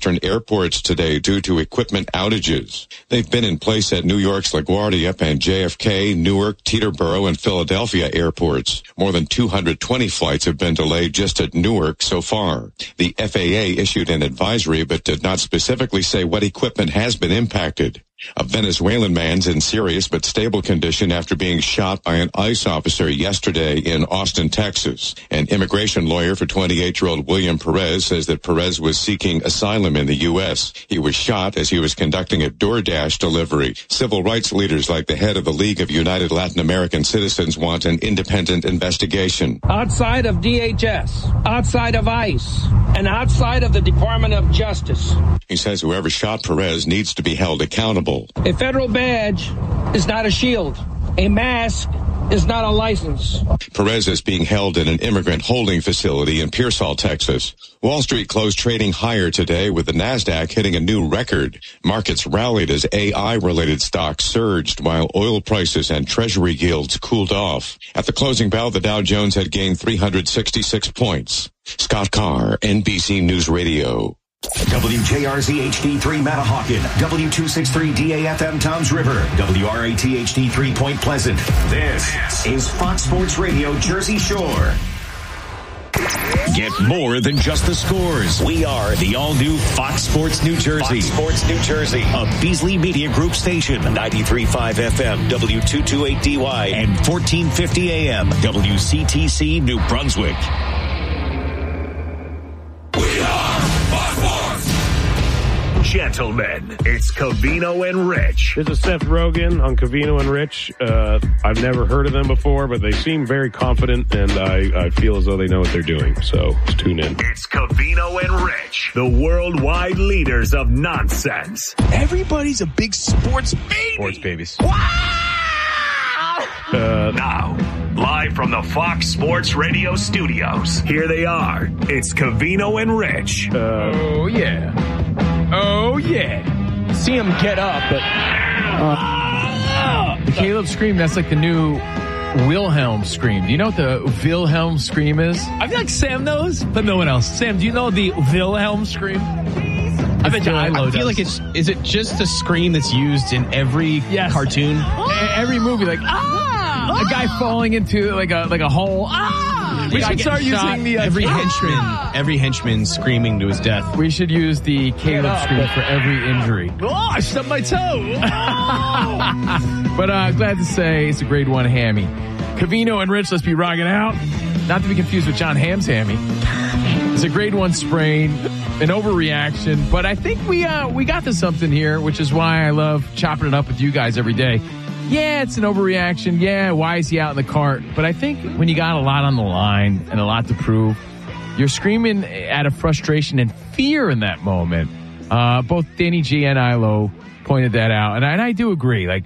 Western airports today due to equipment outages. They've been in place at New York's LaGuardia and JFK, Newark, Teterboro, and Philadelphia airports. More than 220 flights have been delayed just at Newark so far. The FAA issued an advisory but did not specifically say what equipment has been impacted. A Venezuelan man's in serious but stable condition after being shot by an ICE officer yesterday in Austin, Texas. An immigration lawyer for 28-year-old William Perez says that Perez was seeking asylum in the U.S. He was shot as he was conducting a DoorDash delivery. Civil rights leaders like the head of the League of United Latin American Citizens want an independent investigation. Outside of DHS, outside of ICE, and outside of the Department of Justice. He says whoever shot Perez needs to be held accountable. A federal badge is not a shield. A mask is not a license. Perez is being held in an immigrant holding facility in Pearsall, Texas. Wall Street closed trading higher today with the Nasdaq hitting a new record. Markets rallied as AI-related stocks surged while oil prices and treasury yields cooled off. At the closing bell, the Dow Jones had gained 366 points. Scott Carr, NBC News Radio. WJRZ HD3 Matahawkin, W263 DAFM Toms River, WRAT HD3 Point Pleasant. This is Fox Sports Radio Jersey Shore. Get more than just the scores. We are the all-new Fox Sports New Jersey. Fox Sports New Jersey, a Beasley Media Group station, 93.5 FM, W228DY, and 1450 AM, WCTC New Brunswick. We are Fox Sports. Gentlemen, it's Covino and Rich. This is Seth Rogen on Covino and Rich. I've never heard of them before, but they seem very confident, and I feel as though they know what they're doing. So let's tune in. It's Covino and Rich, the worldwide leaders of nonsense. Everybody's a big sports baby. Sports babies. Wow! Now, live from the Fox Sports Radio studios, here they are. It's Covino and Rich. Oh, yeah. Oh, yeah. See him get up, but the Caleb scream, that's like the new Wilhelm scream. Do you know what the Wilhelm scream is? I feel like Sam knows, but no one else. Sam, do you know the Wilhelm scream? I bet you I feel like is it just a scream that's used in every cartoon? Every movie, like, a guy falling into like a hole. We should start using the every henchman screaming to his death. We should use the Caleb scream for every injury. Oh, I stubbed my toe. But glad to say it's a grade 1 hammy. Covino and Rich, let's be rocking out. Not to be confused with John Hamm's hammy. It's a grade 1 sprain, an overreaction, but I think we got to something here, which is why I love chopping it up with you guys every day. Yeah, it's an overreaction. Yeah, why is he out in the cart? But I think when you got a lot on the line and a lot to prove, you're screaming out of frustration and fear in that moment. Both Danny G and Ilo pointed that out, and I do agree. Like,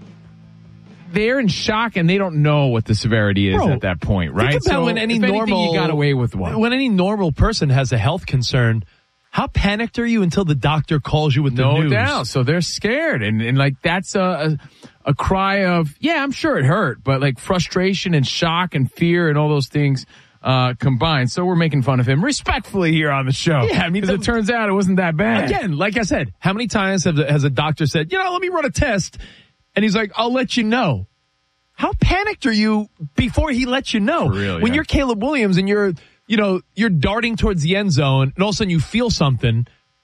they're in shock and they don't know what the severity is at that point, right? Think about when any normal, you got away with one. When any normal person has a health concern, how panicked are you until the doctor calls you with the news? No doubt. So they're scared, and like that's a cry of, yeah, I'm sure it hurt, but like frustration and shock and fear and all those things combined. So we're making fun of him respectfully here on the show. Yeah, I mean, because it turns out it wasn't that bad. Again, like I said, how many times has a doctor said, let me run a test, and he's like, I'll let you know. How panicked are you before he lets you know? When you're Caleb Williams and you're darting towards the end zone, and all of a sudden you feel something.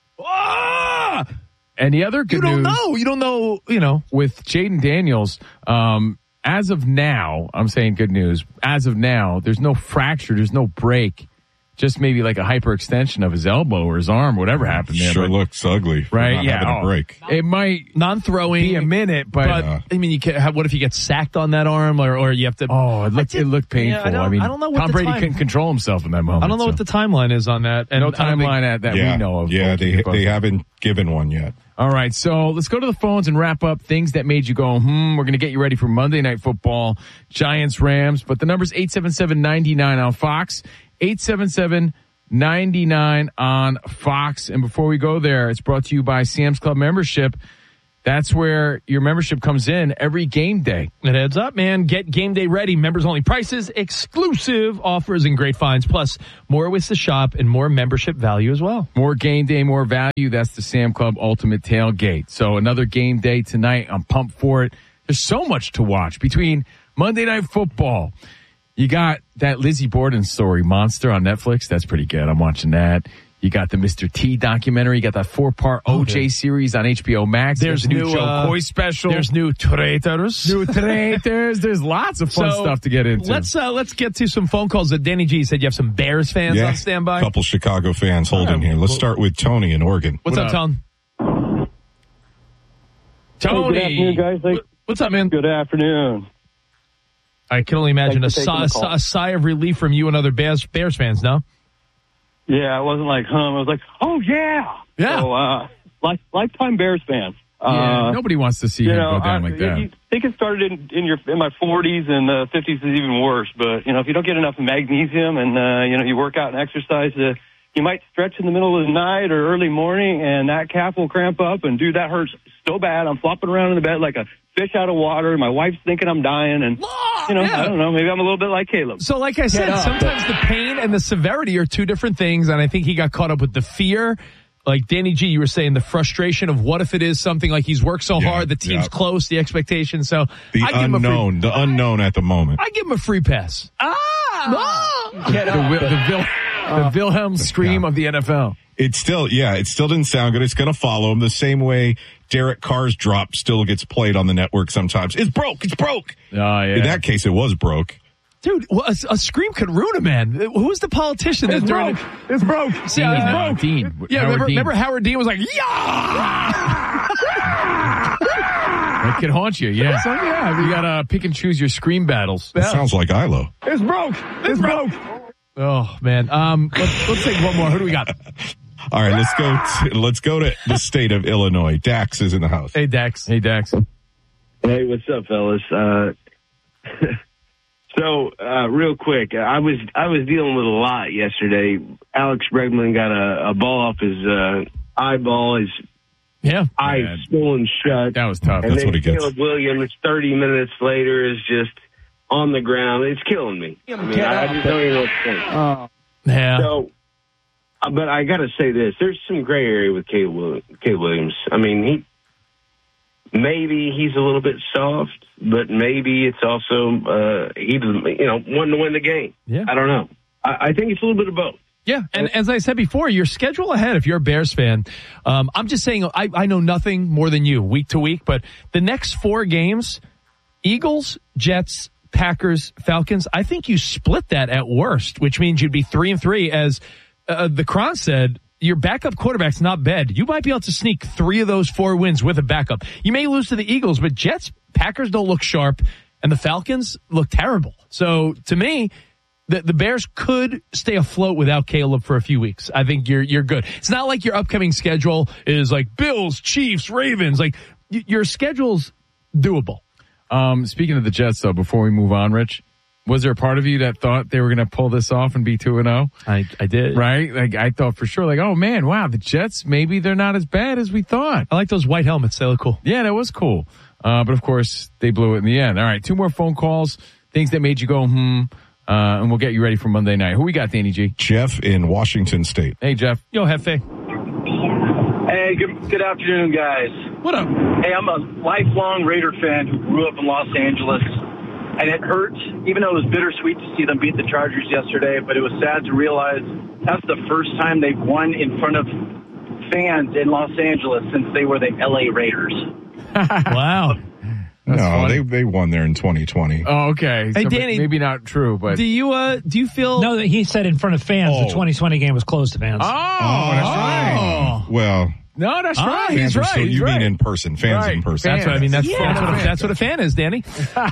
Ah! And the other good news. You don't know. With Jaden Daniels, as of now, I'm saying good news. As of now, there's no fracture, there's no break. Just maybe like a hyperextension of his elbow or his arm, whatever happened there. Sure looks ugly. Right? Yeah. Having a break. It might non-throwing be a minute, but I mean, what if you get sacked on that arm, or you have to? Oh, it looked painful. Yeah, I don't know what Tom Brady couldn't control himself in that moment. I don't know what the timeline is on that. And no timeline that we know of. Yeah, they haven't given one yet. All right, so let's go to the phones and wrap up things that made you go, We're going to get you ready for Monday Night Football, Giants, Rams. But the number's 877-99 on Fox, 877-99 on Fox. And before we go there, it's brought to you by Sam's Club membership. That's where your membership comes in every game day. It adds up, man. Get game day ready. Members-only prices, exclusive offers, and great finds. Plus, more ways to shop and more membership value as well. More game day, more value. That's the Sam Club Ultimate Tailgate. So another game day tonight. I'm pumped for it. There's so much to watch between Monday Night Football. You got that Lizzie Borden story, Monster, on Netflix. That's pretty good. I'm watching that. You got the Mr. T documentary. You got that 4-part OJ series on HBO Max. There's new Joe Coy special. There's new Traitors. There's lots of fun stuff to get into. Let's get to some phone calls. Danny G said you have some Bears fans on standby. A couple Chicago fans holding here. Let's start with Tony in Oregon. What's up, Tony? Tony. Hey, good afternoon, guys. What's up, man? Good afternoon. I can only imagine a sigh of relief from you and other Bears fans, no? Yeah, it wasn't like hum. I was like, oh, yeah. Yeah. So, lifetime Bears fan. Nobody wants to see him go down like that. I think it started in my 40s, and the 50s is even worse. But, if you don't get enough magnesium and, you work out and exercise, you might stretch in the middle of the night or early morning, and that calf will cramp up. And, dude, that hurts so bad. I'm flopping around in the bed like a fish out of water. My wife's thinking I'm dying, and I don't know. Maybe I'm a little bit like Caleb. So, like I said, sometimes the pain and the severity are two different things, and I think he got caught up with the fear. Like Danny G, you were saying the frustration of what if it is something like he's worked so hard, the team's close, the expectation. So the unknown at the moment. I give him a free pass. The Wilhelm scream of the NFL. It still didn't sound good. It's going to follow him the same way Derek Carr's drop still gets played on the network sometimes. It's broke. Oh, yeah. In that case, it was broke. Dude, a scream could ruin a man. Who's the politician? It's broke. It's broke. Dean. Yeah, remember Howard Dean was like, yeah! That can haunt you, yeah. So, you got to pick and choose your scream battles. That sounds like Ilo. It's broke. It's broke. Oh, man. Let's take one more. Who do we got? All right, let's go to the state of Illinois. Dax is in the house. Hey, Dax. Hey, what's up, fellas? So, real quick, I was dealing with a lot yesterday. Alex Bregman got a ball off his eyeball. His eye swollen shut. That was tough. And that's what he gets. Caleb Williams, 30 minutes later, is just on the ground. It's killing me. I just don't even know what to think. Yeah. So, but I got to say this. There's some gray area with Caleb Williams. I mean, maybe he's a little bit soft, but maybe it's also he doesn't, wanting to win the game. Yeah. I don't know. I think it's a little bit of both. Yeah, and as I said before, your schedule ahead, if you're a Bears fan, I'm just saying I know nothing more than you week to week, but the next 4 games, Eagles, Jets, Packers, Falcons, I think you split that at worst, which means you'd be 3-3. As the Cron said, your backup quarterback's not bad. You might be able to sneak 3 of those 4 wins with a backup. You may lose to the Eagles, but Jets, Packers don't look sharp, and the Falcons look terrible. So to me, the Bears could stay afloat without Caleb for a few weeks. I think you're good. It's not like your upcoming schedule is like Bills, Chiefs, Ravens. Like your schedule's doable. Speaking of the Jets, though, before we move on, Rich, was there a part of you that thought they were going to pull this off and be 2-0? I did. Right? Like, I thought for sure, like, oh, man, wow, the Jets, maybe they're not as bad as we thought. I like those white helmets. They look cool. Yeah, that was cool. But, of course, they blew it in the end. All right, 2 more phone calls, things that made you go, and we'll get you ready for Monday night. Who we got, Danny G? Jeff in Washington State. Hey, Jeff. Yo, Hefe. Hey, good afternoon, guys. What up? Hey, I'm a lifelong Raider fan who grew up in Los Angeles, and it hurt, even though it was bittersweet to see them beat the Chargers yesterday, but it was sad to realize that's the first time they've won in front of fans in Los Angeles since they were the LA Raiders. Wow. No, they won there in 2020. Oh, okay. Hey, so Danny, maybe not true, but do you feel? No, he said in front of fans. The 2020 game was closed to fans. Oh, that's right. Well, no, that's right. He's right. You mean in person? Fans in person? That's what I mean. That's what a fan is, Danny. In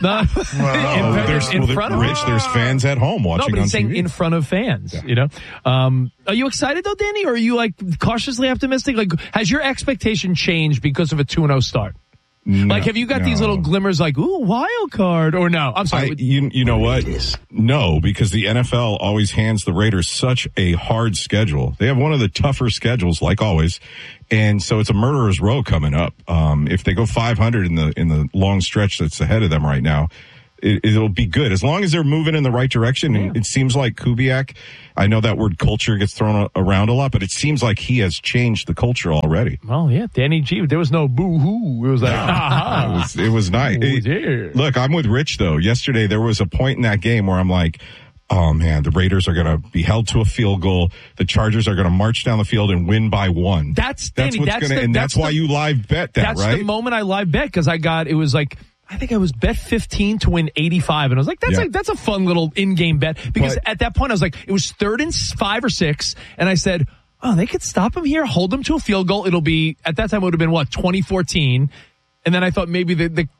front of Rich, there's fans at home watching. No, but on he's saying TV. in front of fans. Yeah. Are you excited though, Danny, or are you like cautiously optimistic? Like, has your expectation changed because of a 2-0 start? No, like, have you got these little glimmers like, ooh, wild card, or no? I'm sorry. You know what? No, because the NFL always hands the Raiders such a hard schedule. They have one of the tougher schedules, like always. And so it's a murderer's row coming up. If they go 500 in the long stretch that's ahead of them right now, it'll be good as long as they're moving in the right direction. And it seems like Kubiak, I know that word culture gets thrown around a lot, but it seems like he has changed the culture already. Well, yeah, Danny G, there was no boo-hoo. It was like, it was nice. Look, I'm with Rich, though. Yesterday, there was a point in that game where I'm like, oh, man, the Raiders are going to be held to a field goal. The Chargers are going to march down the field and win by 1. That's why you live bet that, right? That's the moment I live bet, because it was like, I think I was bet 15 to win 85. And I was like, that's a fun little in-game bet. Because at that point, I was like, it was 3rd and 5 or 6. And I said, oh, they could stop him here, hold him to a field goal. It'll be, at that time, it would have been 2014. And then I thought maybe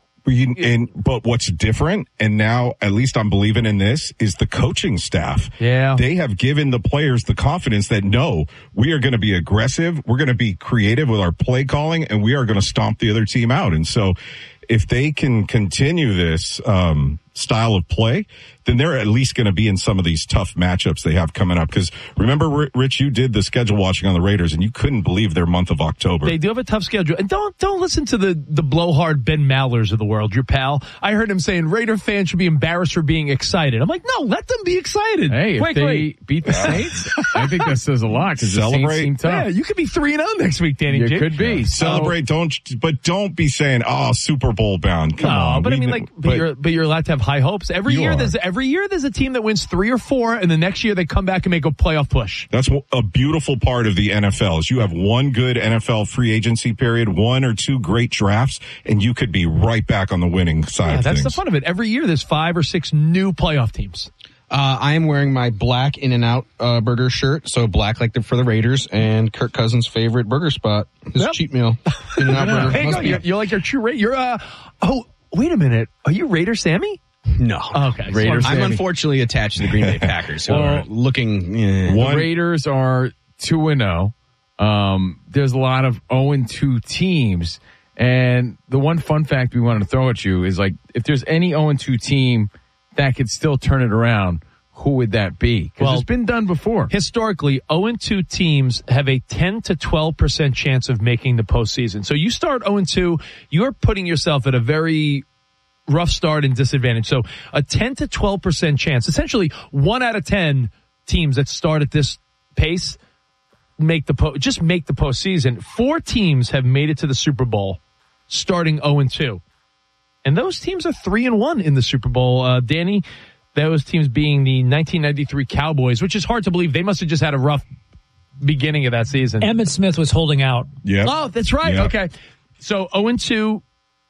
but what's different, and now at least I'm believing in this, is the coaching staff. Yeah. They have given the players the confidence that, no, we are going to be aggressive. We're going to be creative with our play calling, and we are going to stomp the other team out. And so if they can continue this style of play, then they're at least going to be in some of these tough matchups they have coming up. Because remember, Rich, you did the schedule watching on the Raiders, and you couldn't believe their month of October. They do have a tough schedule. And don't listen to the blowhard Ben Mallers of the world, your pal. I heard him saying Raider fans should be embarrassed for being excited. I'm like, no, let them be excited. Hey, if they beat the Saints, I think that says a lot, because the Saints seem tough. Yeah, you could be 3-0 next week, Danny G. You could be. Celebrate, don't be saying, oh, Super Bowl bound. Come on. But I mean, but you're allowed to have high hopes. Every year there's a team that wins 3 or 4, and the next year they come back and make a playoff push. That's a beautiful part of the NFL is you have one good NFL free agency period, 1 or 2 great drafts, and you could be right back on the winning side of things. That's the fun of it. Every year there's 5 or 6 new playoff teams. I am wearing my black In-N-Out burger shirt, so black like for the Raiders, and Kirk Cousins' favorite burger spot, his cheat meal. In-N-Out burger. Hey, you're like your true Raider. Wait a minute. Are you Raider Sammy? No. Okay. Raiders. I'm unfortunately attached to the Green Bay Packers, so are looking. The Raiders are 2-0. There's a lot of 0-2 teams, and the one fun fact we wanted to throw at you is, like, if there's any 0-2 team that could still turn it around, who would that be? Because it's been done before. Historically, 0-2 teams have a 10 to 12% chance of making the postseason. So you start 0-2, you're putting yourself at a very rough start and disadvantage. So a 10 to 12% chance, essentially 1 out of 10 teams that start at this pace make the postseason. 4 teams have made it to the Super Bowl starting 0-2. And those teams are 3-1 in the Super Bowl. Danny, those teams being the 1993 Cowboys, which is hard to believe. They must have just had a rough beginning of that season. Emmitt Smith was holding out. Yeah. Oh, that's right. Yep. Okay. So 0-2,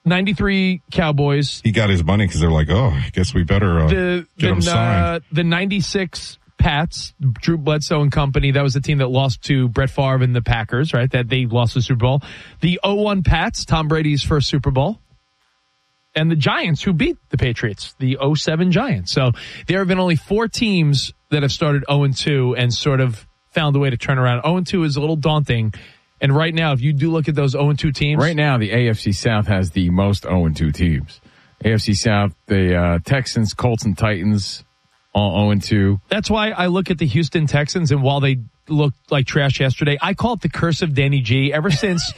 93 Cowboys. He got his money because they're like, oh, I guess we better get him signed. The 96 Pats, Drew Bledsoe and company, that was the team that lost to Brett Favre and the Packers, right? That they lost the Super Bowl. The 0-1 Pats, Tom Brady's first Super Bowl. And the Giants, who beat the Patriots, the 0-7 Giants. So there have been only 4 teams that have started 0-2 and sort of found a way to turn around. 0-2 is a little daunting. And right now, if you do look at those 0-2 teams. Right now, the AFC South has the most 0-2 teams. AFC South, the Texans, Colts, and Titans, all 0-2. That's why I look at the Houston Texans, and while they looked like trash yesterday, I call it the curse of Danny G. Ever since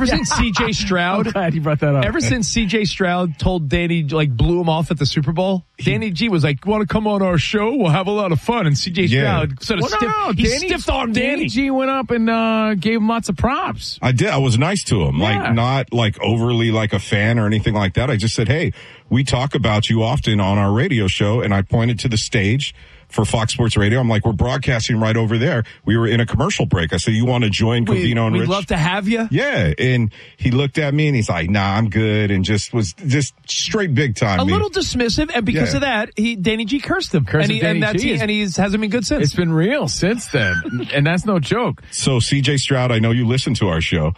CJ Stroud. I'm glad you brought that up. Ever since CJ Stroud told Danny, blew him off at the Super Bowl, Danny G was like, want to come on our show? We'll have a lot of fun. And CJ Stroud sort of stiff-armed Danny. Danny G went up and gave him lots of props. I did. I was nice to him. Yeah. Not overly like a fan or anything like that. I just said, hey, we talk about you often on our radio show, and I pointed to the stage for Fox Sports Radio. I'm like, we're broadcasting right over there. We were in a commercial break. I said, you want to join Covino and Rich? We'd love to have you. Yeah. And he looked at me and he's like, nah, I'm good. And was straight big time. A little dismissive. And because of that, Danny G cursed him. And he hasn't been good since. It's been real since then. And that's no joke. So CJ Stroud, I know you listen to our show.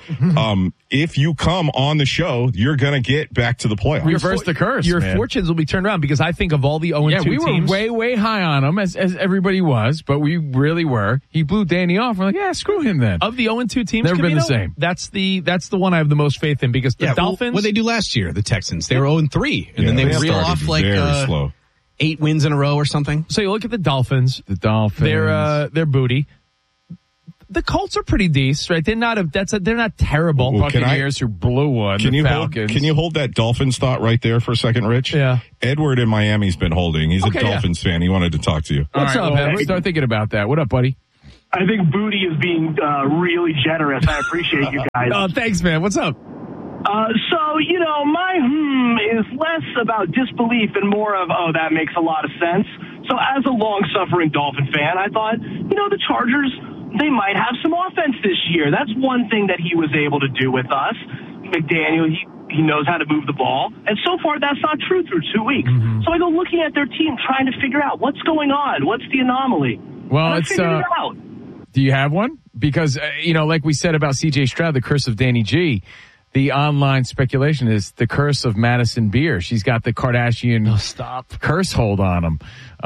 If you come on the show, you're going to get back to the playoffs. Reverse the curse. Your fortunes will be turned around, because I think of all the 0-2 teams. We were way, way high on them. as everybody was, but we really were. He blew Danny off. We're like, yeah, screw him then. Of the 0-2 teams, never been the same. That's the one I have the most faith in because the Dolphins. What did they do last year? The Texans. They were 0-3, and then they reel off like slow. 8 wins in a row or something. So you look at the Dolphins. They're booty. The Colts are pretty decent, right? They're not terrible. Buccaneers who blew one. Can you hold that Dolphins thought right there for a second, Rich? Yeah. Edward in Miami's been holding. He's a Dolphins fan. He wanted to talk to you. What's up, Edward? Start thinking about that. What up, buddy? I think Booty is being really generous. I appreciate you guys. Oh, thanks, man. What's up? So, my is less about disbelief and more of, that makes a lot of sense. So as a long-suffering Dolphin fan, I thought, the Chargers, they might have some offense this year. That's one thing that he was able to do with us. McDaniel, he knows how to move the ball. And so far, that's not true through 2 weeks. Mm-hmm. So I go looking at their team, trying to figure out what's going on. What's the anomaly? Well, I figured it out. Do you have one? Because, like we said about C.J. Stroud, the curse of Danny G, the online speculation is the curse of Madison Beer. She's got the Kardashian curse hold on him,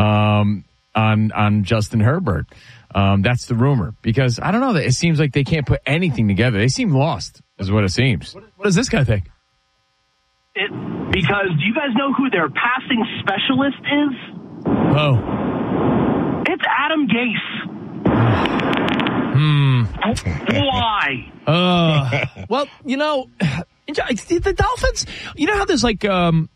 on Justin Herbert. That's the rumor because I don't know that it seems like they can't put anything together. They seem lost is what it seems. What does this guy think? Because do you guys know who their passing specialist is? Oh. It's Adam Gase. Why? Well, the Dolphins, how there's like,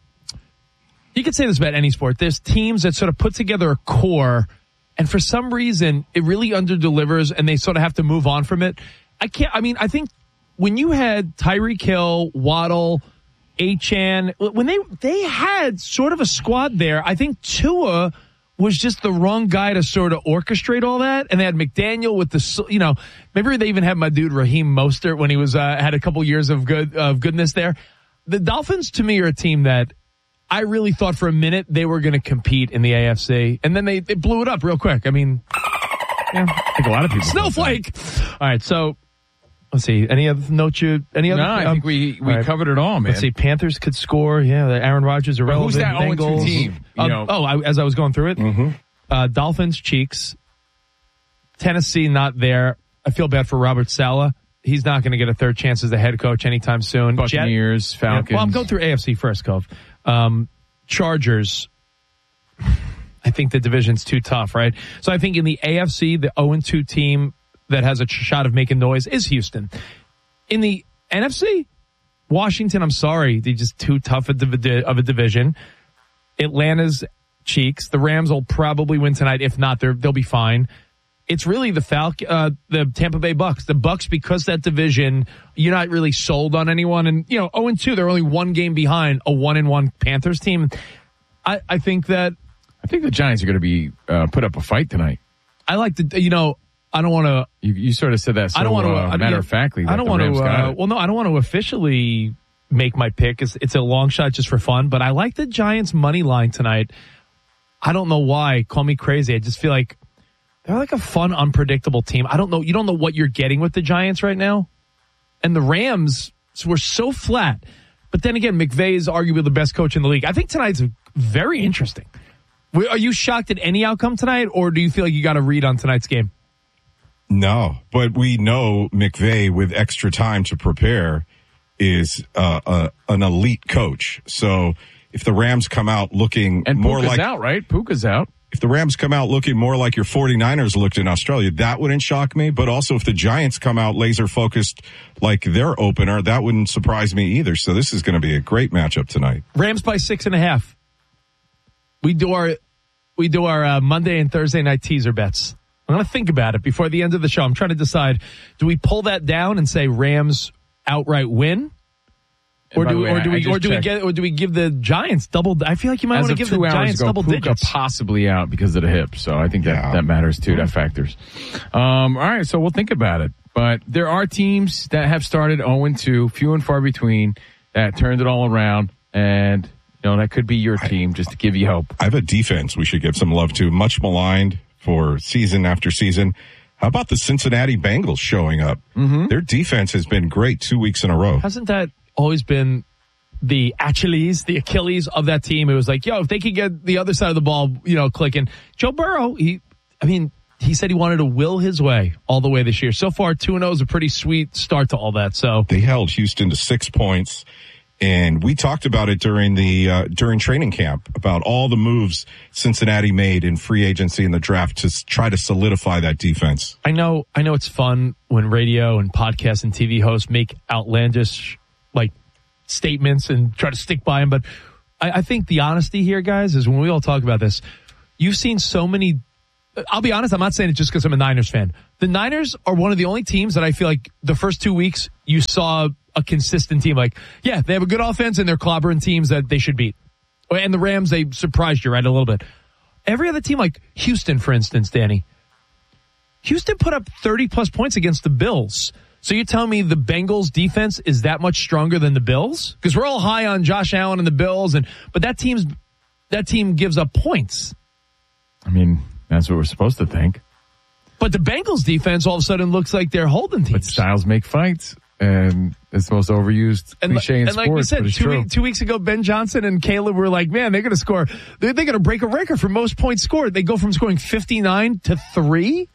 you could say this about any sport. There's teams that sort of put together a core and for some reason it really underdelivers and they sort of have to move on from it. I think when you had Tyreek Hill, Waddle, Achane, when they had sort of a squad there, I think Tua was just the wrong guy to sort of orchestrate all that. And they had McDaniel with maybe they even had my dude Raheem Mostert when he was, had a couple years of goodness there. The Dolphins to me are a team that I really thought for a minute they were going to compete in the AFC. And then they blew it up real quick. I mean, I think a lot of people. Snowflake. All right. So let's see. Any other notes? No, I think we covered it all, man. Let's see. Panthers could score. Yeah, Aaron Rodgers irrelevant. Who's that 0-2 team? As I was going through it, mm-hmm. Dolphins, Cheeks, Tennessee not there. I feel bad for Robert Saleh. He's not going to get a third chance as the head coach anytime soon. Buccaneers, Falcons. Well, I'm going through AFC first, Cove. Chargers. I think the division's too tough, right? So I think in the AFC, the 0-2 team that has a shot of making noise is Houston. In the NFC, Washington, I'm sorry, they're just too tough of a division. Atlanta's Cheeks. The Rams will probably win tonight. If not, they'll be fine. It's really the Tampa Bay Bucks. The Bucks, because that division, you're not really sold on anyone. And, 0-2, they're only one game behind a 1-1 Panthers team. I think the Giants are going to be put up a fight tonight. I like the, I don't want to. You sort of said that. So, I don't want to. Matter of factly, I don't want to. I don't want to officially make my pick. It's a long shot just for fun, but I like the Giants money line tonight. I don't know why. Call me crazy. I just feel like they're like a fun, unpredictable team. I don't know. You don't know what you're getting with the Giants right now, and the Rams were so flat. But then again, McVay is arguably the best coach in the league. I think tonight's very interesting. Are you shocked at any outcome tonight, or do you feel like you got a read on tonight's game? No, but we know McVay with extra time to prepare is an elite coach. So if the Rams come out looking and more Puka's like out, right? Puka's out. If the Rams come out looking more like your 49ers looked in Australia, that wouldn't shock me. But also if the Giants come out laser focused like their opener, that wouldn't surprise me either. So this is going to be a great matchup tonight. Rams by 6.5. We do our Monday and Thursday night teaser bets. I'm going to think about it before the end of the show. I'm trying to decide, do we pull that down and say Rams outright win? Or do we give the Giants double? I feel like you might want to give the Giants double digits. Possibly out because of the hip. So I think that matters too. That factors. All right. So we'll think about it. But there are teams that have started 0-2, few and far between, that turned it all around. And, that could be your team, just to give you hope. I have a defense we should give some love to. Much maligned for season after season. How about the Cincinnati Bengals showing up? Mm-hmm. Their defense has been great 2 weeks in a row. Hasn't that always been the Achilles of that team. It was like, if they could get the other side of the ball, clicking. Joe Burrow, he said he wanted to will his way all the way this year. So far, 2-0 is a pretty sweet start to all that. So they held Houston to 6 points, and we talked about it during training camp about all the moves Cincinnati made in free agency and the draft to try to solidify that defense. I know it's fun when radio and podcast and TV hosts make outlandish statements and try to stick by them, but I think the honesty here, guys, is when we all talk about this, you've seen so many. I'll be honest, I'm not saying it just because I'm a Niners fan. The Niners are one of the only teams that I feel like the first 2 weeks you saw a consistent team. They have a good offense and they're clobbering teams that they should beat. And the Rams, they surprised you, right, a little bit. Every other team, like Houston, for instance, Danny. Houston put up 30-plus points against the Bills. So you're telling me the Bengals defense is that much stronger than the Bills? Because we're all high on Josh Allen and the Bills, but that team gives up points. I mean, that's what we're supposed to think. But the Bengals defense all of a sudden looks like they're holding teams. But styles make fights, and it's the most overused cliche in sports. And like we said, 2 weeks ago, Ben Johnson and Caleb were like, man, they're going to score. They're going to break a record for most points scored. They go from scoring 59 to 3.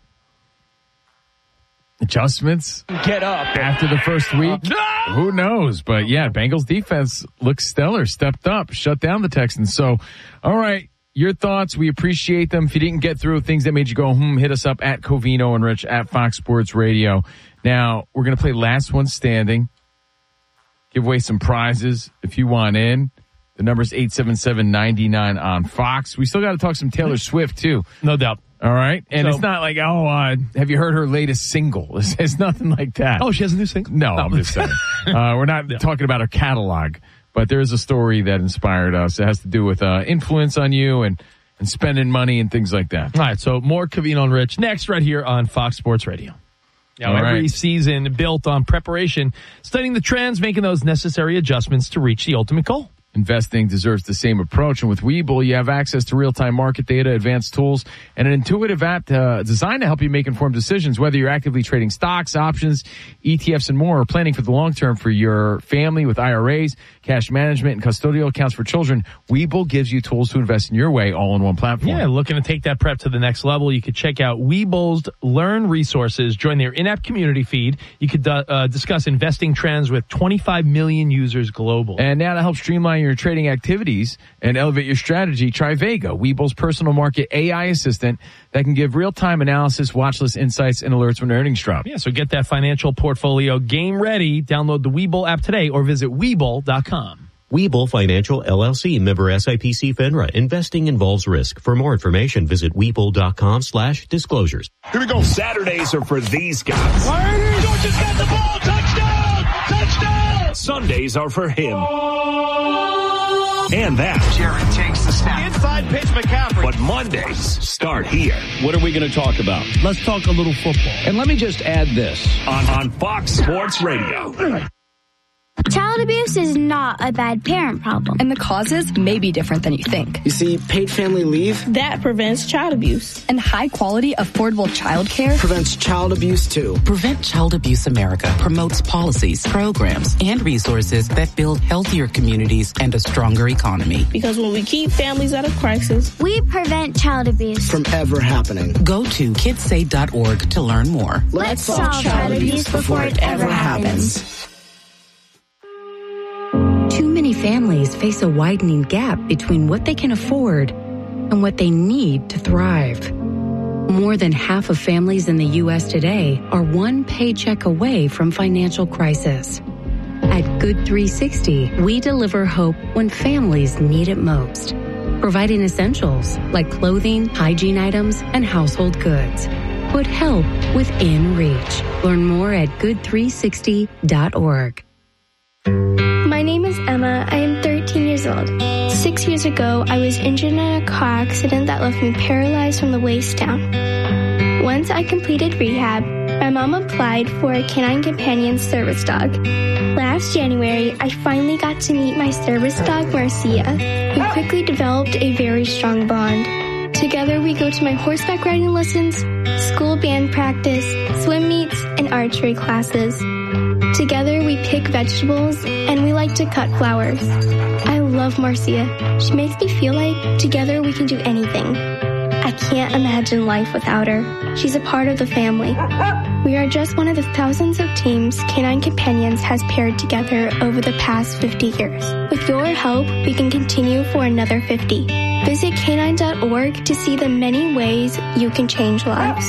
Adjustments. Get up. After the first week. Who knows? But yeah, Bengals defense looks stellar, stepped up, shut down the Texans. So, all right. Your thoughts, we appreciate them. If you didn't get through things that made you go, hit us up at Covino and Rich at Fox Sports Radio. Now, we're going to play Last One Standing. Give away some prizes if you want in. The number's 877-99 on Fox. We still got to talk some Taylor Swift, too. No doubt. All right. And it's not like, have you heard her latest single? It's nothing like that. Oh, she has a new single? No, I'm just saying. We're not talking about her catalog. But there is a story that inspired us. It has to do with influence on you and spending money and things like that. All right, so more Covino and Rich next right here on Fox Sports Radio. Now, every season built on preparation, studying the trends, making those necessary adjustments to reach the ultimate goal. Investing deserves the same approach. And with Webull, you have access to real-time market data, advanced tools, and an intuitive app designed to help you make informed decisions, whether you're actively trading stocks, options, ETFs, and more, or planning for the long term for your family with IRAs, cash management, and custodial accounts for children. Webull gives you tools to invest in your way all in one platform. Yeah, looking to take that prep to the next level, you could check out Webull's Learn resources, join their in-app community feed. You could discuss investing trends with 25 million users globally. And now to help streamline your trading activities and elevate your strategy, try Vega, Webull's personal market AI assistant that can give real-time analysis, watch list insights, and alerts when earnings drop. Yeah, so get that financial portfolio game ready. Download the Webull app today or visit Webull.com. Webull Financial LLC, member SIPC FINRA. Investing involves risk. For more information, visit Webull.com/disclosures. Here we go. Saturdays are for these guys. Georgia's got the ball. Touchdown! Touchdown! Sundays are for him. And that. Jared takes the snap. Inside pitch, McCaffrey. But Mondays start here. What are we going to talk about? Let's talk a little football. And let me just add this. On Fox Sports Radio. Child abuse is not a bad parent problem. And the causes may be different than you think. You see, paid family leave that prevents child abuse. And high quality, affordable child care prevents child abuse too. Prevent Child Abuse America promotes policies, programs, and resources that build healthier communities and a stronger economy. Because when we keep families out of crisis, we prevent child abuse from ever happening. Go to kidssay.org to learn more. Let's solve child abuse before it ever happens. Too many families face a widening gap between what they can afford and what they need to thrive. More than half of families in the U.S. today are one paycheck away from financial crisis. At Good 360, we deliver hope when families need it most, providing essentials like clothing, hygiene items, and household goods. Put help within reach. Learn more at good360.org. My name is Emma. I am 13 years old. 6 years ago, I was injured in a car accident that left me paralyzed from the waist down. Once I completed rehab, my mom applied for a Canine Companion service dog. Last January, I finally got to meet my service dog, Marcia. We quickly developed a very strong bond. Together, we go to my horseback riding lessons, school band practice, swim meets, and archery classes. Together, we pick vegetables, and we like to cut flowers. I love Marcia. She makes me feel like together we can do anything. I can't imagine life without her. She's a part of the family. We are just one of the thousands of teams Canine Companions has paired together over the past 50 years. With your help, we can continue for another 50. Visit canine.org to see the many ways you can change lives.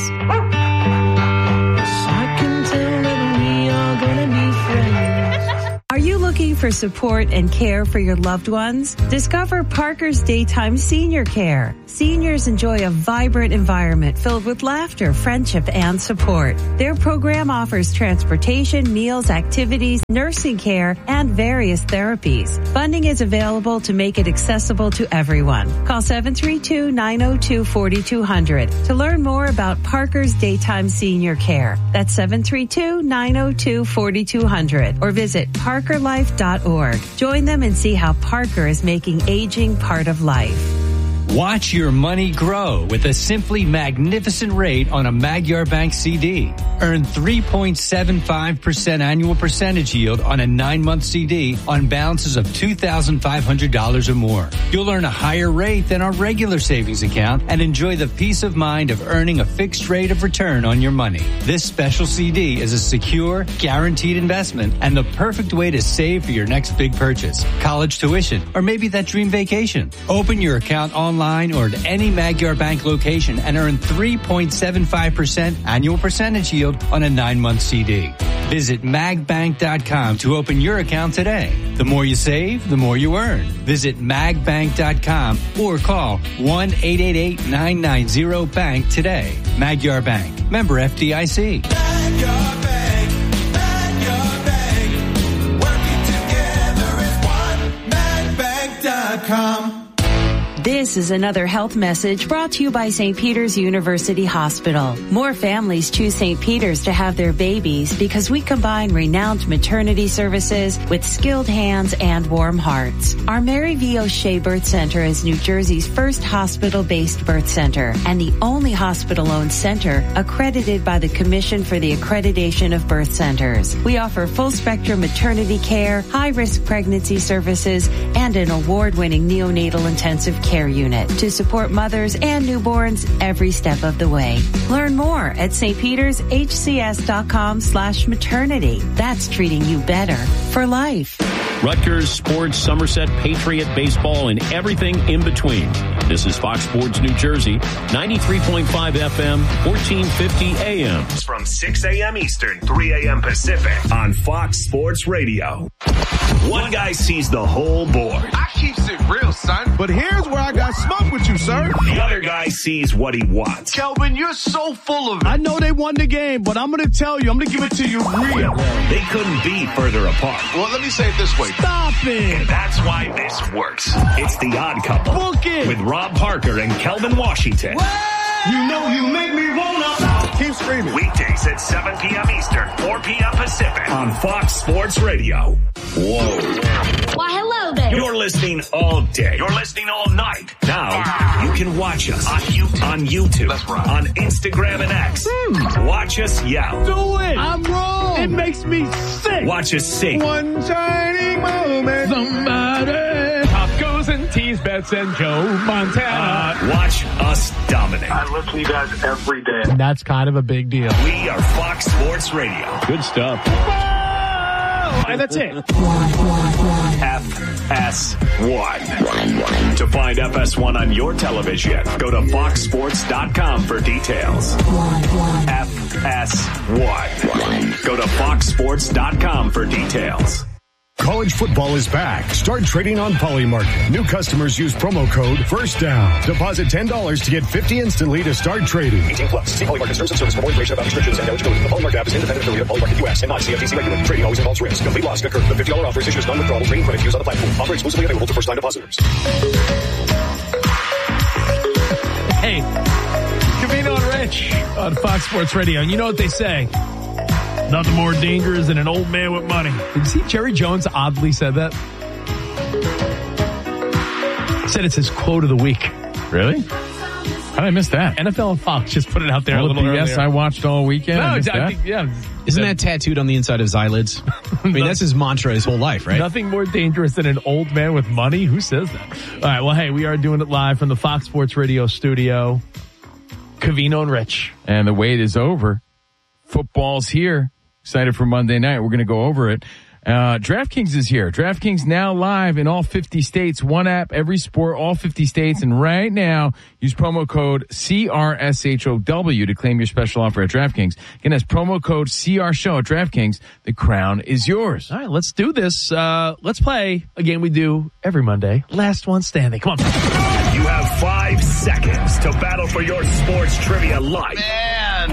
Are you looking for support and care for your loved ones? Discover Parker's Daytime Senior Care. Seniors enjoy a vibrant environment filled with laughter, friendship, and support. Their program offers transportation, meals, activities, nursing care, and various therapies. Funding is available to make it accessible to everyone. Call 732-902-4200 to learn more about Parker's Daytime Senior Care. That's 732-902-4200 or visit parkerlife.org. Join them and see how Parker is making aging part of life. Watch your money grow with a simply magnificent rate on a Magyar Bank CD. Earn 3.75% annual percentage yield on a 9-month CD on balances of $2,500 or more. You'll earn a higher rate than our regular savings account and enjoy the peace of mind of earning a fixed rate of return on your money. This special CD is a secure, guaranteed investment and the perfect way to save for your next big purchase, college tuition, or maybe that dream vacation. Open your account online or at any Magyar Bank location and earn 3.75% annual percentage yield on a 9-month CD. Visit magbank.com to open your account today. The more you save, the more you earn. Visit magbank.com or call 1-888-990-BANK today. Magyar Bank. Member FDIC. Magyar Bank. Magyar Bank. Working together as one. magbank.com. This is another health message brought to you by St. Peter's University Hospital. More families choose St. Peter's to have their babies because we combine renowned maternity services with skilled hands and warm hearts. Our Mary V. O'Shea Birth Center is New Jersey's first hospital-based birth center and the only hospital-owned center accredited by the Commission for the Accreditation of Birth Centers. We offer full-spectrum maternity care, high-risk pregnancy services, and an award-winning neonatal intensive care unit to support mothers and newborns every step of the way. Learn more at stpetershcs.com/maternity. That's treating you better for life. Rutgers, sports, Somerset, Patriot, baseball, and everything in between. This is Fox Sports New Jersey, 93.5 FM, 1450 AM. From 6 a.m. Eastern, 3 a.m. Pacific on Fox Sports Radio. One guy sees the whole board. I keeps it real, son. But here's where I got smoke with you, sir. The other guy sees what he wants. Kelvin, you're so full of it. I know they won the game, but I'm going to tell you, I'm going to give it to you real. They couldn't be further apart. Well, let me say it this way. Stop it. And that's why this works. It's The Odd Couple. Book it. With Rob Parker and Kelvin Washington. What? You know you make me wanna. Keep screaming. Weekdays at 7 p.m. Eastern, 4 p.m. Pacific on Fox Sports Radio. Whoa. Why, hello there. You're listening all day. You're listening all night. Now, you can watch us on YouTube. That's right. On Instagram and X. Watch us yell. Do it. I'm wrong. It makes me sick. Watch us sing. One shining moment. Somebody. Tacos and teas, bets and Joe Montana. Watch us dominate. I listen to you guys every day. And that's kind of a big deal. We are Fox Sports Radio. Good stuff. And that's it. FS1. To find FS1 on your television, go to foxsports.com for details. FS1. Go to foxsports.com for details. College football is back. Start trading on Polymarket. New customers use promo code FIRSTDOWN. Deposit $10 to get $50 instantly to start trading. 18 plus. See Polymarket terms and service for more information about restrictions and eligibility. The Polymarket app is independent affiliate of Polymarket US and not CFTC regulated. Trading always involves risk. Complete loss occurs. The $50 offer is issued as non-withdrawable trading credit used on the platform. Offer exclusively available to first-time depositors. Hey, Covino and Rich on Fox Sports Radio. And you know what they say? Nothing more dangerous than an old man with money. Did you see Jerry Jones oddly said that? Said it's his quote of the week. Really? How did I miss that? NFL and Fox just put it out there a little earlier. Yes, I watched all weekend. No, I missed that. yeah. Isn't that tattooed on the inside of his eyelids? I mean, that's his mantra his whole life, right? Nothing more dangerous than an old man with money. Who says that? All right. Well, hey, we are doing it live from the Fox Sports Radio studio. Covino and Rich. And the wait is over. Football's here. Excited for Monday night. We're going to go over it. DraftKings is here. DraftKings now live in all 50 states. One app, every sport, all 50 states. And right now, use promo code CRSHOW to claim your special offer at DraftKings. Again, that's promo code CRSHOW at DraftKings. The crown is yours. All right, let's do this. Let's play a game we do every Monday. Last one standing. Come on. You have 5 seconds to battle for your sports trivia life. Man.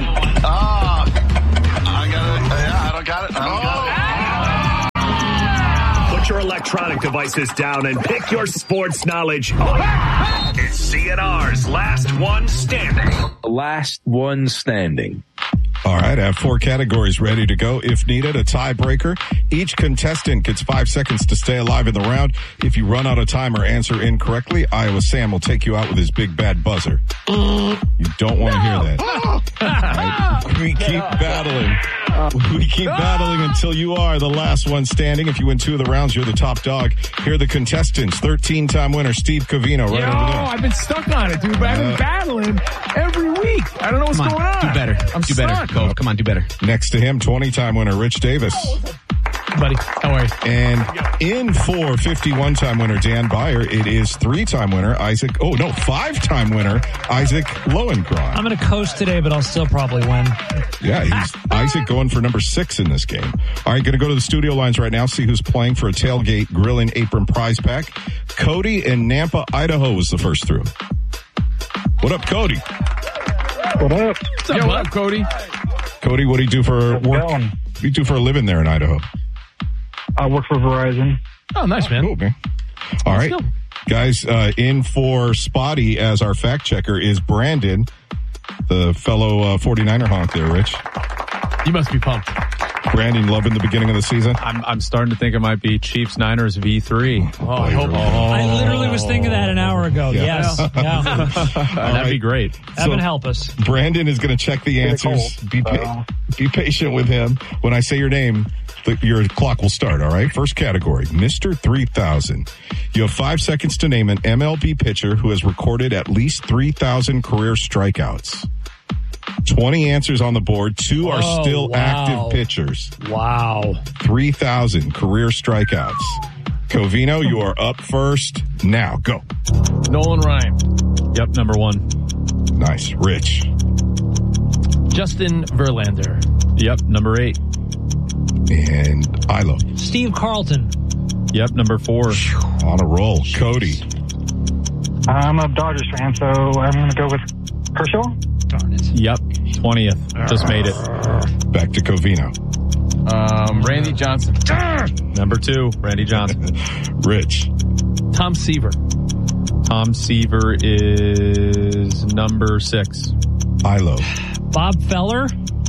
I don't got it. Put your electronic devices down and pick your sports knowledge. It's CNR's Last One Standing. Last one standing. All right, I have 4 categories ready to go. If needed, a tiebreaker. Each contestant gets 5 seconds to stay alive in the round. If you run out of time or answer incorrectly, Iowa Sam will take you out with his big bad buzzer. You don't want to hear that. Right. We keep battling. We keep battling until you are the last one standing. If you win 2 of the rounds, you're the top dog. Here are the contestants. 13-time winner Steve Covino right over there. I've been stuck on it, dude. But I've been battling every week. I don't know what's going on. Do better. Do better. Go. Come on, do better. Next to him, 20-time winner Rich Davis. Buddy, how are you? And in for 51-time winner Dan Byer, it is 3-time winner 5-time winner Isaac Lowenkron. I'm going to coast today, but I'll still probably win. Yeah, he's Isaac going for number 6 in this game. All right, going to go to the studio lines right now, see who's playing for a tailgate grilling apron prize pack. Cody in Nampa, Idaho was the first through. What up, Cody? What up? What up, Cody? Cody, what do you do for work? What do you do for a living there in Idaho? I work for Verizon. Oh, nice, man. Cool, man. All right. Guys, in for Spotty as our fact checker is Brandon, the fellow 49er honk there, Rich. You must be pumped. Brandon, loving the beginning of the season? I'm starting to think it might be Chiefs-Niners V3. Oh, I hope. I literally was thinking that an hour ago. Yeah. Yes. Yeah. That'd be great. Evan, help us. Brandon is going to check the answers. Be patient with him. When I say your name, your clock will start, all right? First category, Mr. 3000. You have 5 seconds to name an MLB pitcher who has recorded at least 3,000 career strikeouts. 20 answers on the board. 2 are still active pitchers. Wow. 3,000 career strikeouts. Covino, you are up first. Now, go. Nolan Ryan. Yep, number 1. Nice. Rich. Justin Verlander. Yep, number 8. And Ilo. Steve Carlton. Yep, number 4. On a roll. Cody. I'm a Dodgers fan, so I'm going to go with Kershaw. Darn it. Yep, 20th. Just made it. Back to Covino. Randy Johnson. Number 2, Randy Johnson. Rich. Tom Seaver. Tom Seaver is number 6. Ilo. Bob Feller.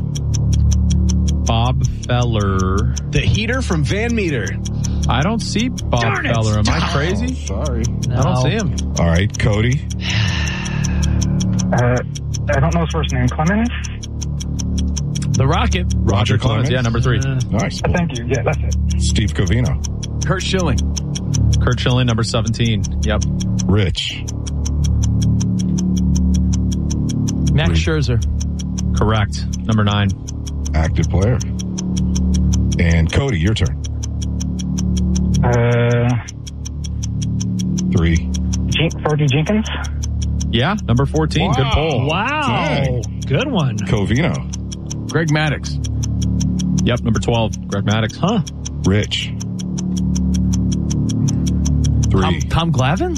Bob Feller. The heater from Van Meter. I don't see Bob Feller. Am I crazy? Sorry. No. I don't see him. All right, Cody. I don't know his first name. Clemens? The Rocket. Roger Clemens. Yeah, number 3. Nice. Thank you. Yeah, that's it. Steve Covino. Kurt Schilling. Kurt Schilling, number 17. Yep. Rich. Max Scherzer. Correct. Number 9. Active player. And Cody, your turn. 3. Fergie Jenkins? Yeah, number 14. Wow. Good poll. Wow. Dang. Good one. Covino. Greg Maddux. Yep, number 12. Greg Maddux. Huh. Rich. 3. Tom Glavine?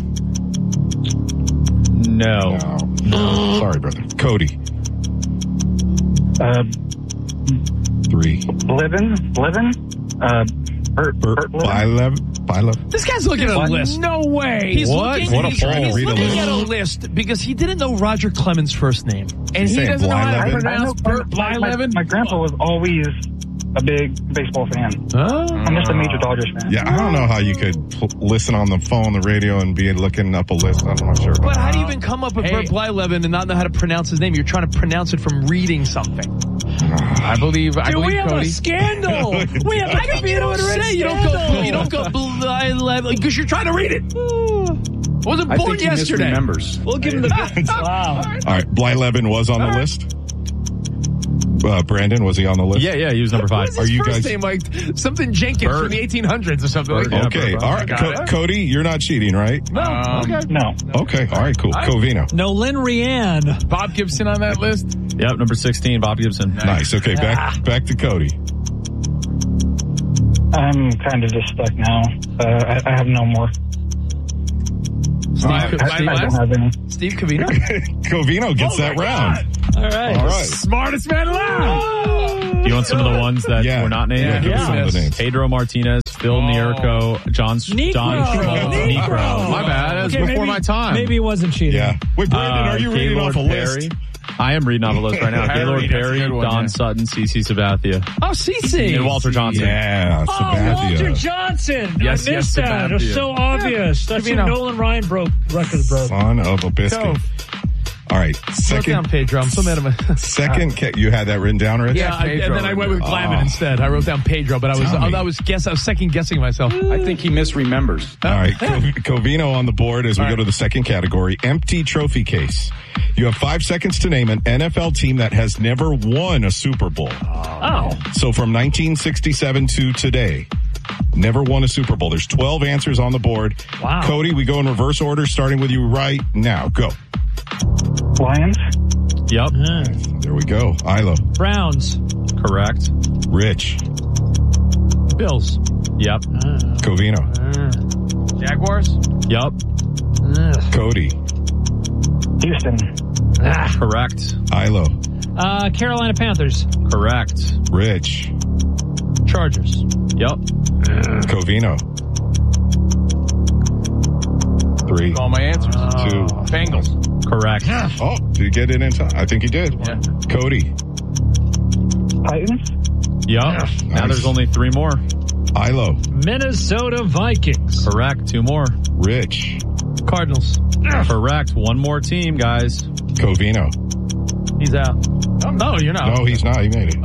No. Sorry, brother. Cody. 3. Blevin? Bert Blevin. This guy's looking at a list. No way. He's What? looking, What a he's, poll. he's Read a looking list. at a list because he didn't know Roger Clemens' first name. And he saying doesn't know how to Blevin? pronounce Bert My Blevin. grandpa was always a big baseball fan. I'm just a major Dodgers fan. Yeah, I don't know how you could listen on the phone, the radio, and be looking up a list. I'm not sure about But how that. do you even come up with Bert Blevin and not know how to pronounce his name? You're trying to pronounce it from reading something. I believe we have Cody. a scandal. We have a Covino and Rich scandal. You don't go because you're trying to read it. Wasn't born yesterday. We'll give him the wow. All right, Blyleven was on the list. Brandon, was he on the list? Yeah, he was number 5. Are you guys name like something Jenkins from the 1800s or something like that? Okay, all right. Cody, you're not cheating, right? No. No. Okay, all right, cool. Covino. No, Lynn Rianne. Bob Gibson on that list? Yep, number 16, Bob Gibson. Nice. Okay, back to Cody. I'm kind of just stuck now. I have no more. Steve Covino? Covino gets that round. All right. Smartest man alive. Do you want some of the ones that were not named? Yeah, give us some of the names. Pedro Martinez, Phil Nierko, John Necro. My bad. That was before my time. Maybe he wasn't cheating. Yeah. Wait, Brandon, are you reading off a list? I am reading off a list right now. Gaylord Perry, Don Sutton, CeCe Sabathia. Oh, CeCe. And Walter Johnson. Yeah, Sabathia. Walter Johnson. Yes, I missed that. It was so obvious. That's who Nolan Ryan records broke. Son of a biscuit. All right, Slow down, Pedro. I'm so mad at my... Second, you had that written down, Rich? Yeah, and then I went with Glavin instead. I wrote down Pedro, but I was second guessing myself. I think he misremembers. All right, Covino on the board as we go to the second category, empty trophy case. You have 5 seconds to name an NFL team that has never won a Super Bowl. So from 1967 to today, never won a Super Bowl. There's 12 answers on the board. Wow. Cody, we go in reverse order, starting with you right now. Go. Lions? Yep. There we go. Ilo. Browns. Correct. Rich. Bills. Yep. Covino. Jaguars? Yep. Cody. Houston. Correct. Ilo. Carolina Panthers. Correct. Rich. Chargers. Yep. Covino. 3. All my answers. 2. Bengals. Correct. Oh, did you get it in time? I think he did. Yeah. Cody. Titans? Yep. Nice. Now there's only 3 more. Ilo. Minnesota Vikings. Correct. 2 more. Rich. Cardinals. Correct. 1 more team, guys. Covino. He's out. No, you're not. No, he's not. He made it.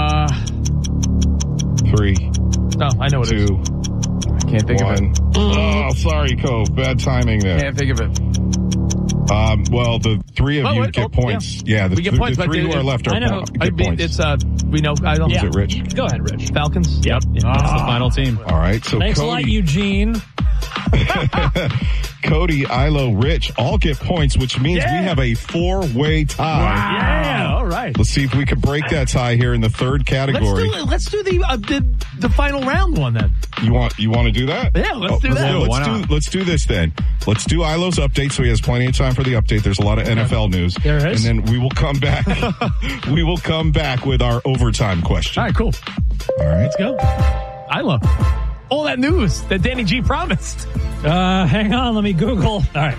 3. No, I know what it is. 2. I can't think of it. Oh, sorry, Cove. Bad timing there. Can't think of it. Well, the 3 of you get points. Yeah, we get points, the 3 who are left are get points. It's we know. I don't. Is it Rich? Go ahead, Rich. Falcons. Yep. That's the final team. All right. So Thanks Cody, a lot, Eugene. Cody, Ilo, Rich all get points, which means we have a 4-way tie. Wow. Yeah. All right. Let's see if we can break that tie here in the third category. Let's do the final round one then. You want to do that? Yeah, let's do that. Let's do this then. Let's do Ilo's update so he has plenty of time for the update. There's a lot of NFL news. There is. And then we will come back. We will come back with our overtime question. All right, cool. All right. Let's go. Ilo. All that news that Danny G promised. Hang on, let me Google. All right.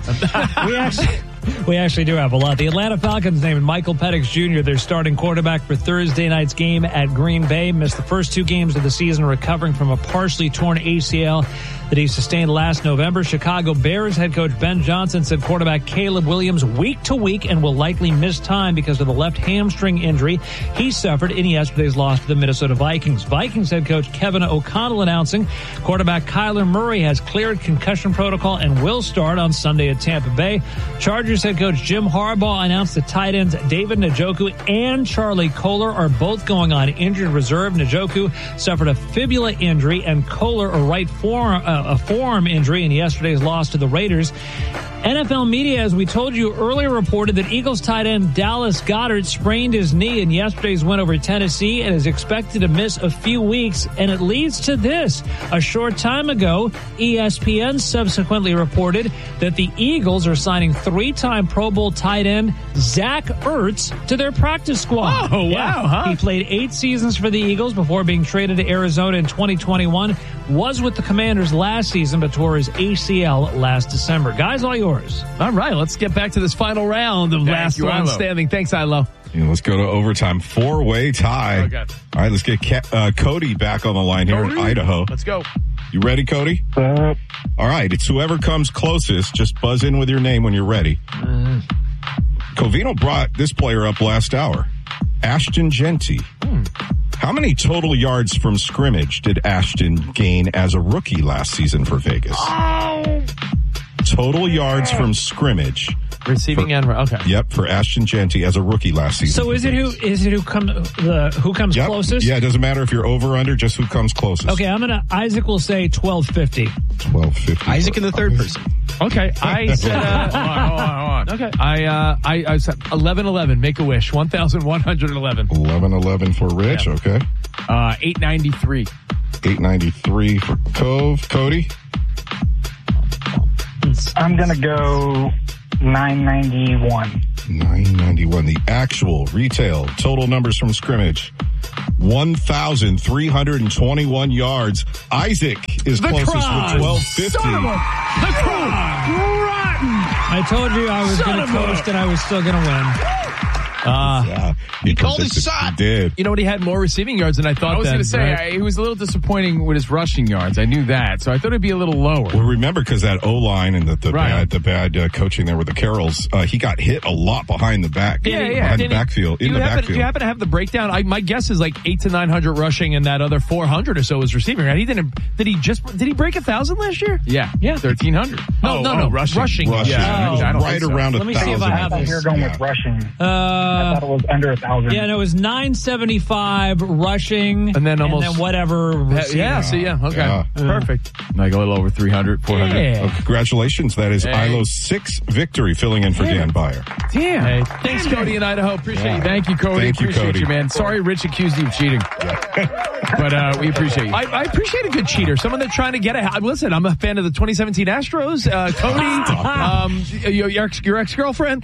We actually do have a lot. The Atlanta Falcons named Michael Penix Jr. their starting quarterback for Thursday night's game at Green Bay. Missed the first 2 games of the season recovering from a partially torn ACL that he sustained last November. Chicago Bears head coach Ben Johnson said quarterback Caleb Williams week to week and will likely miss time because of the left hamstring injury he suffered in yesterday's loss to the Minnesota Vikings. Vikings head coach Kevin O'Connell announcing quarterback Kyler Murray has cleared concussion protocol and will start on Sunday at Tampa Bay. Chargers head coach Jim Harbaugh announced the tight ends David Njoku and Charlie Kolar are both going on injured reserve. Njoku suffered a fibula injury and Kolar a right forearm injury in yesterday's loss to the Raiders. NFL media, as we told you earlier, reported that Eagles tight end Dallas Goedert sprained his knee in yesterday's win over Tennessee and is expected to miss a few weeks. And it leads to this. A short time ago, ESPN subsequently reported that the Eagles are signing 3-time Pro Bowl tight end Zach Ertz to their practice squad. Oh, wow. Huh? He played 8 seasons for the Eagles before being traded to Arizona in 2021. Was with the Commanders last season, but tore his ACL last December. Guys, all yours. All right, let's get back to this final round of last one standing. Thanks, Ilo. Yeah, let's go to overtime. 4-way tie. Okay. All right, let's get Cody back on the line here in Idaho. Let's go. You ready, Cody? All right, it's whoever comes closest. Just buzz in with your name when you're ready. Covino brought this player up last hour. Ashton Genty. How many total yards from scrimmage did Ashton gain as a rookie last season for Vegas? Total yards from scrimmage. Receiving end. Okay. Yep, for Ashton Genty as a rookie last season. So is it who comes Yep. closest? Yeah, it doesn't matter if you're over or under, just who comes closest. Okay, Isaac will say 1250. 1250. Isaac in the third person. Okay, I said. Hold on. Okay, I said 1111. Make a wish. 1,111. 1111 for Rich. Yeah. Okay. 893. 893 for Cove. Cody. I'm going to go 991. 991. The actual retail total numbers from scrimmage. 1,321 yards. Isaac is closest with 1250. I told you I was going to coast and I was still going to win. He called his shot. He did. You know what? He had more receiving yards than I thought. I was then, going to say, right? he was a little disappointing with his rushing yards. I knew that, so I thought it'd be a little lower. Well, remember, because that O-line and the bad coaching there with the Carrolls, he got hit a lot behind the back. Behind the backfield. Do you happen to have the breakdown? My guess is like 800 to 900 rushing and that other 400 or so was receiving, right? Did he break 1,000 last year? Yeah. 1,300. No. Rushing. Yeah. I don't right think so. around 1,000. Let me see if I have this. You're going with rushing. I thought it was under 1,000. Yeah, no, it was 975 rushing. And then almost whatever. Receiving. Okay. Perfect. Like a little over 300, 400. Yeah. Oh, congratulations. That is Ilo's 6th victory filling in for Dan Byer. Damn. Hey, thanks, Cody in Idaho. Appreciate you. Thank you, Cody. Thank you, appreciate Cody. you, man. Sorry Rich accused you of cheating. But we appreciate you. I appreciate a good cheater. Someone that's trying to get a... Listen, I'm a fan of the 2017 Astros. Cody, your ex-girlfriend.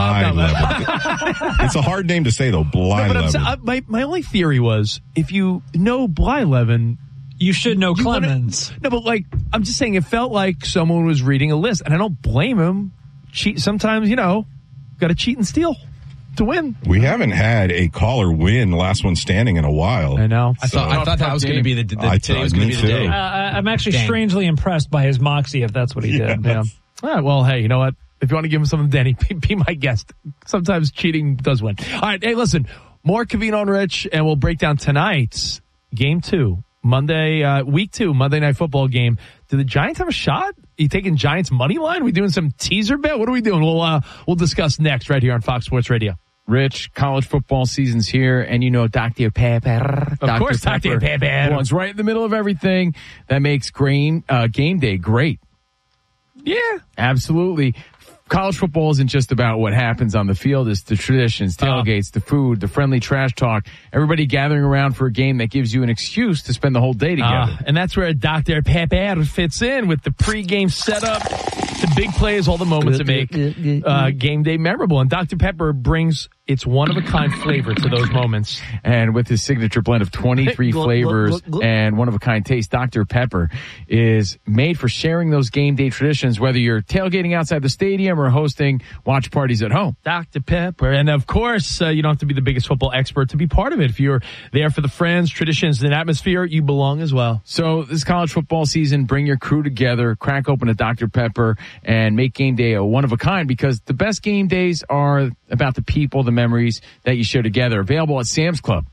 It's a hard name to say, though. My only theory was, if you know Blyleven, you should know Clemens. No, but I'm just saying, it felt like someone was reading a list, and I don't blame him. Sometimes, got to cheat and steal to win. We haven't had a caller win last one standing in a while. I know. I thought that was going to be today was going to be the day. I'm actually strangely impressed by his moxie, if that's what he did. Yeah. All right, well, hey, you know what? If you want to give him something, Danny, be my guest. Sometimes cheating does win. All right, hey, listen, more Covino and Rich, and we'll break down tonight's Game 2, Week 2, Monday Night Football game. Do the Giants have a shot? You taking Giants money line? We doing some teaser bet? What are we doing? We'll discuss next right here on Fox Sports Radio. Rich, college football season's here, and Dr. Pepper. Of course, Dr. Pepper. One's right in the middle of everything. That makes game day great. Yeah. Absolutely. College football isn't just about what happens on the field. It's the traditions, tailgates, the food, the friendly trash talk, everybody gathering around for a game that gives you an excuse to spend the whole day together. And that's where Dr. Pepper fits in with the pregame setup, the big plays, all the moments that make game day memorable. And Dr. Pepper brings its one-of-a-kind flavor to those moments. And with his signature blend of 23 flavors and one-of-a-kind taste, Dr. Pepper is made for sharing those game day traditions, whether you're tailgating outside the stadium or hosting watch parties at home. Dr. Pepper. And, of course, you don't have to be the biggest football expert to be part of it. If you're there for the friends, traditions, and atmosphere, you belong as well. So this college football season, bring your crew together, crack open a Dr. Pepper, and make game day a one-of-a-kind, because the best game days are about the people, the memories that you share together. Available at Sam's Club.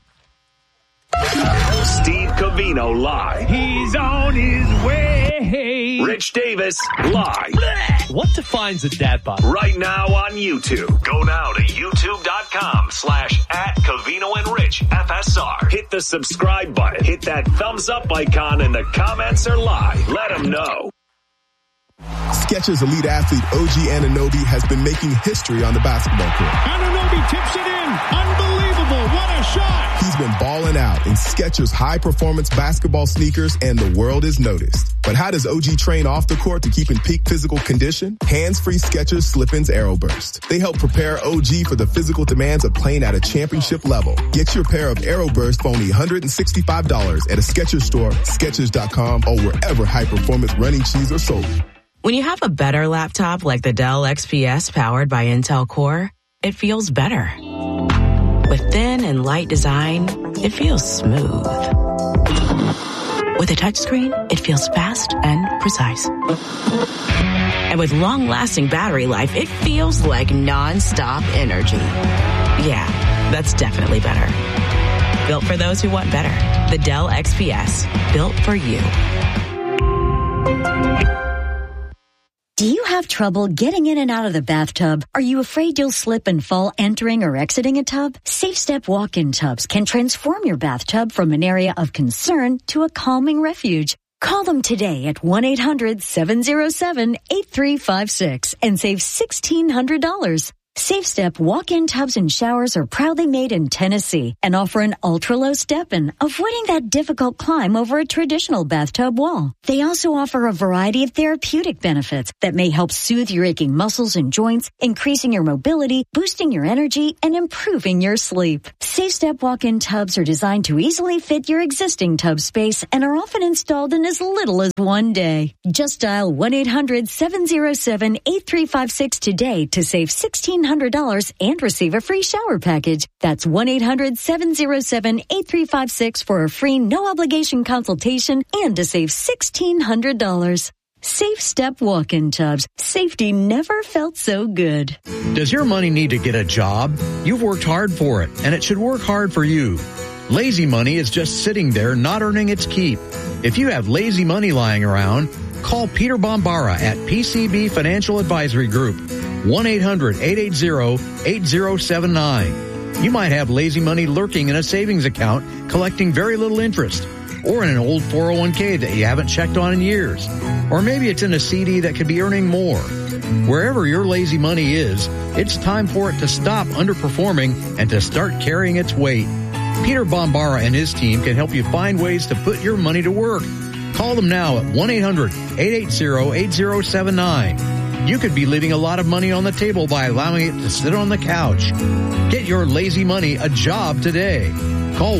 Steve Covino live. He's on his way. Rich Davis live. What defines a dad bod? Right now on YouTube. Go now to youtube.com/@Covino and Rich FSR. Hit the subscribe button. Hit that thumbs up icon, and the comments are live. Let them know. Skechers elite athlete OG Anunoby has been making history on the basketball court. Anunoby tips it in. Unbelievable. What a shot. He's been balling out in Skechers high-performance basketball sneakers, and the world is noticed. But how does OG train off the court to keep in peak physical condition? Hands-free Skechers Slip-ins Aeroburst. They help prepare OG for the physical demands of playing at a championship level. Get your pair of Aeroburst for only $165 at a Skechers store, Skechers.com, or wherever high-performance running shoes are sold. When you have a better laptop like the Dell XPS powered by Intel Core, it feels better. With thin and light design, it feels smooth. With a touchscreen, it feels fast and precise. And with long-lasting battery life, it feels like non-stop energy. Yeah, That's definitely better. Built for those who want better. The Dell XPS. Built for you. Do you have trouble getting in and out of the bathtub? Are you afraid you'll slip and fall entering or exiting a tub? SafeStep walk-in tubs can transform your bathtub from an area of concern to a calming refuge. Call them today at 1-800-707-8356 and save $1,600. SafeStep walk-in tubs and showers are proudly made in Tennessee and offer an ultra-low step-in, avoiding that difficult climb over a traditional bathtub wall. They also offer a variety of therapeutic benefits that may help soothe your aching muscles and joints, increasing your mobility, boosting your energy, and improving your sleep. SafeStep walk-in tubs are designed to easily fit your existing tub space and are often installed in as little as one day. Just dial 1-800-707-8356 today to save $1,600 and receive a free shower package. That's 1-800-707-8356 for a free no-obligation consultation and to save $1,600. SafeStep walk-in tubs. Safety never felt so good. Does your money need to get a job? You've worked hard for it, and it should work hard for you. Lazy money is just sitting there not earning its keep. If you have lazy money lying around, call Peter Bombara at PCB Financial Advisory Group. 1-800-880-8079. You might have lazy money lurking in a savings account, collecting very little interest, or in an old 401k that you haven't checked on in years. Or maybe it's in a CD that could be earning more. Wherever your lazy money is, it's time for it to stop underperforming and to start carrying its weight. Peter Bombara and his team can help you find ways to put your money to work. Call them now at 1-800-880-8079. You could be leaving a lot of money on the table by allowing it to sit on the couch. Get your lazy money a job today. Call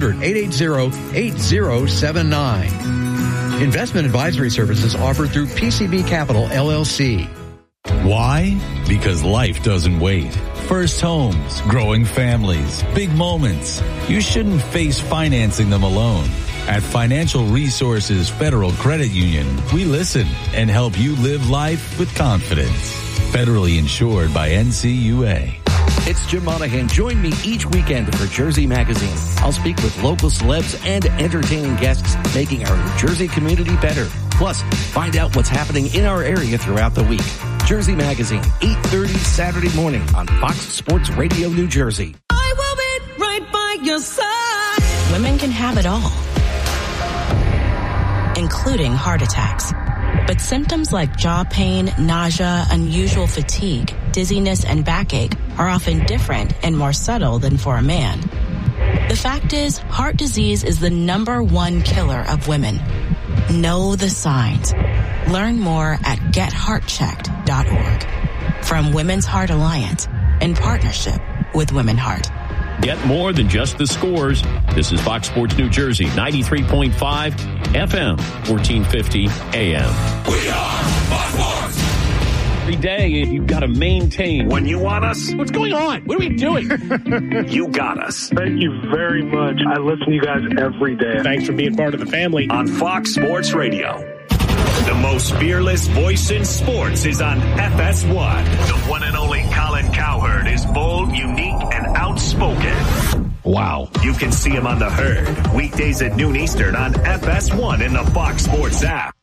1-800-880-8079. Investment advisory services offered through PCB Capital, LLC. Why? Because life doesn't wait. First homes, growing families, big moments. You shouldn't face financing them alone. At Financial Resources Federal Credit Union, we listen and help you live life with confidence. Federally insured by NCUA. It's Jim Monahan. Join me each weekend for Jersey Magazine. I'll speak with local celebs and entertaining guests, making our New Jersey community better. Plus, find out what's happening in our area throughout the week. Jersey Magazine, 8:30 Saturday morning on Fox Sports Radio, New Jersey. I will be right by your side. Women can have it all, including heart attacks. But symptoms like jaw pain, nausea, unusual fatigue, dizziness, and backache are often different and more subtle than for a man. The fact is, heart disease is the #1 killer of women. Know the signs. Learn more at getheartchecked.org. From Women's Heart Alliance, in partnership with Women Heart. Get more than just the scores. This is Fox Sports New Jersey, 93.5 FM, 1450 AM. We are Fox Sports. Every day, you've got to maintain. When you want us, what's going on? What are we doing? You got us. Thank you very much. I listen to you guys every day. Thanks for being part of the family. On Fox Sports Radio. The most fearless voice in sports is on FS1. The one and only Colin Cowherd is bold, unique, and outspoken. Wow. You can see him on The Herd, weekdays at noon Eastern on FS1 in the Fox Sports app.